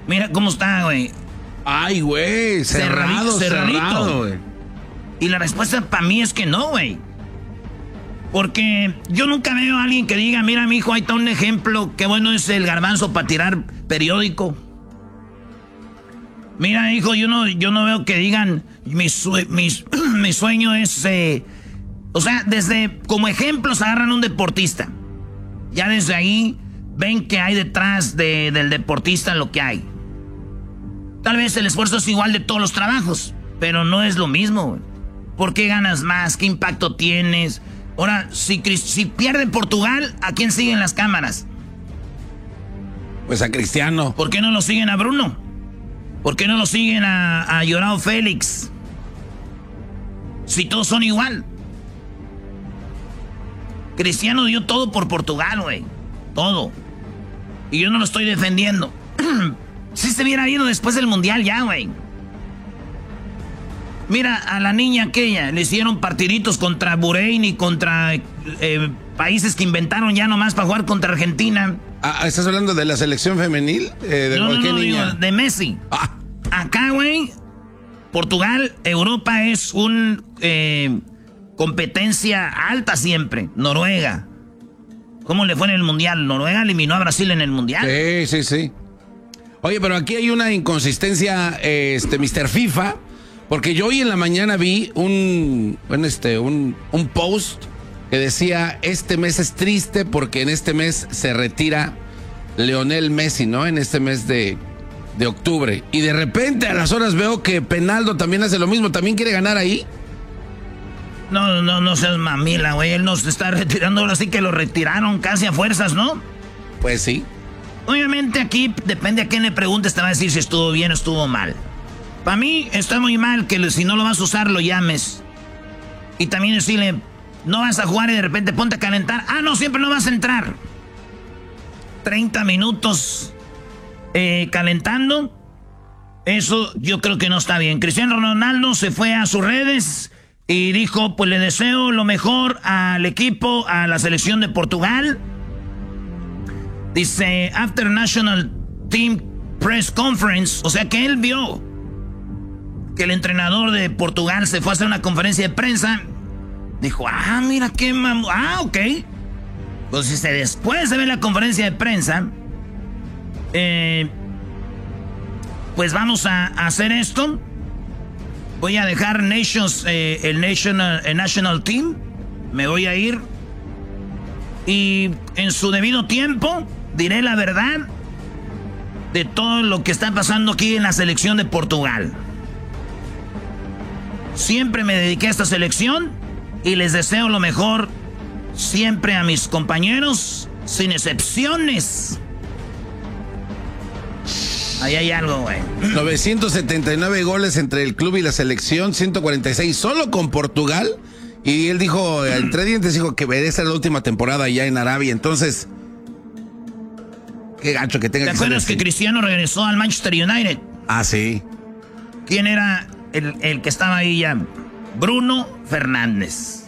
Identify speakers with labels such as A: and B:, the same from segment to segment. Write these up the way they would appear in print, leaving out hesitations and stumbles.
A: Mira cómo está, güey.
B: Ay, güey, cerradito, güey.
A: Y la respuesta para mí es que no, güey. Porque yo nunca veo a alguien que diga, mira, mijo, ahí está un ejemplo, qué bueno es el garbanzo para tirar periódico. Mira, hijo, yo no veo que digan, mi sueño es... o sea, desde como ejemplos agarran un deportista. Ya desde ahí ven que hay detrás del deportista lo que hay. Tal vez el esfuerzo es igual de todos los trabajos, pero no es lo mismo, güey. ¿Por qué ganas más? ¿Qué impacto tienes? Ahora, si pierde Portugal, ¿a quién siguen las cámaras?
B: Pues a Cristiano.
A: ¿Por qué no lo siguen a Bruno? ¿Por qué no lo siguen a Joao Félix? Si todos son igual. Cristiano dio todo por Portugal, güey. Todo. Y yo no lo estoy defendiendo. Si se hubiera ido después del Mundial ya, güey. Mira, a la niña aquella le hicieron partiditos contra Bahrein y contra países que inventaron ya nomás para jugar contra Argentina.
B: ¿Estás hablando de la selección femenil?
A: No, digo, de Messi. Acá, güey, Portugal, Europa es competencia alta siempre. Noruega. ¿Cómo le fue en el Mundial? Noruega eliminó a Brasil en el Mundial.
B: Sí. Oye, pero aquí hay una inconsistencia, Mr. FIFA, porque yo hoy en la mañana vi un post que decía, este mes es triste porque en este mes se retira Lionel Messi, ¿no? En este mes de octubre. Y de repente a las horas veo que Penaldo también hace lo mismo, ¿también quiere ganar ahí?
A: No seas mamila, güey, él nos está retirando, ahora sí que lo retiraron casi a fuerzas, ¿no?
B: Pues sí.
A: Obviamente aquí depende a quién le preguntes, te va a decir si estuvo bien o estuvo mal. Para mí está muy mal que si no lo vas a usar lo llames. Y también decirle, no vas a jugar y de repente ponte a calentar. No, siempre no vas a entrar. 30 minutos calentando. Eso yo creo que no está bien. Cristiano Ronaldo se fue a sus redes y dijo, pues le deseo lo mejor al equipo, a la selección de Portugal. Dice, after National Team Press Conference, o sea que él vio que el entrenador de Portugal se fue a hacer una conferencia de prensa. Dijo, mira qué ok. Pues dice, después de ver la conferencia de prensa, pues vamos a hacer esto. Voy a dejar el National Team. Me voy a ir. Y en su debido tiempo diré la verdad de todo lo que está pasando aquí en la selección de Portugal. Siempre me dediqué a esta selección y les deseo lo mejor siempre a mis compañeros, sin excepciones. Ahí hay algo, güey.
B: 979 goles entre el club y la selección, 146 solo con Portugal. Y él dijo, entre dientes, dijo que esta es la última temporada ya en Arabia. Entonces, qué gacho que tenga que ser.
A: ¿Te acuerdas que Cristiano regresó al Manchester United?
B: Sí.
A: ¿Quién era el que estaba ahí ya? Bruno Fernández.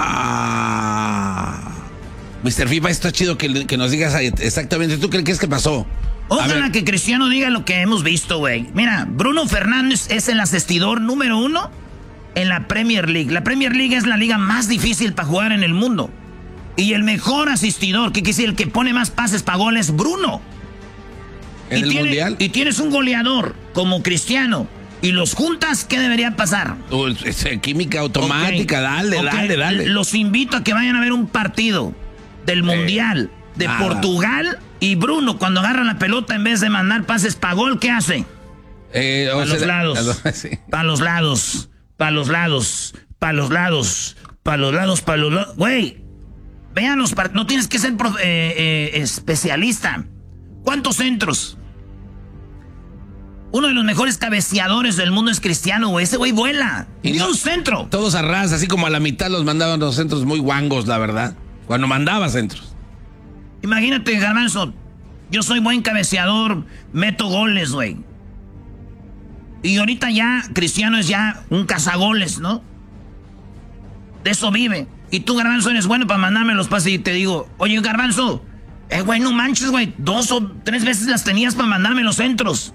B: Mr. FIFA, está chido que nos digas exactamente. ¿Tú crees que pasó?
A: Ojalá que Cristiano diga lo que hemos visto, güey. Mira, Bruno Fernández es el asistidor número 1 en la Premier League. La Premier League es la liga más difícil para jugar en el mundo. Y el mejor asistidor, que quiere decir el que pone más pases para goles, Bruno.
B: ¿En el Mundial?
A: Y tienes un goleador como Cristiano y los juntas, ¿qué debería pasar?
B: Química automática, dale.
A: Los invito a que vayan a ver un partido del Mundial de Portugal y Bruno, cuando agarra la pelota, en vez de mandar pases para gol, ¿qué hace? Para los lados.
B: Sí.
A: Para los lados. Para los lados. Para los lados. Para los lados. Para los lados. Güey, vean los partidos. No tienes que ser especialista. ¿Cuántos centros? Uno de los mejores cabeceadores del mundo es Cristiano, güey. Ese güey vuela. Y ni un centro.
B: Todos a ras, así como a la mitad los mandaban los centros muy guangos, la verdad. Cuando mandaba centros.
A: Imagínate, Garbanzo. Yo soy buen cabeceador, meto goles, güey. Y ahorita ya Cristiano es ya un cazagoles, ¿no? De eso vive. Y tú, Garbanzo, eres bueno para mandarme los pases y te digo, oye, Garbanzo, güey, no manches, güey. 2 o 3 veces las tenías para mandarme los centros.